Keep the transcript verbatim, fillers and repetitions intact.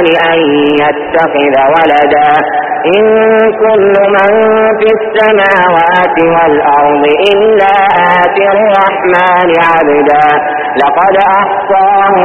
أن يتخذ ولدا إن كل من في السماوات والأرض إلا آتي الرحمن عبدا لقد أحصاهم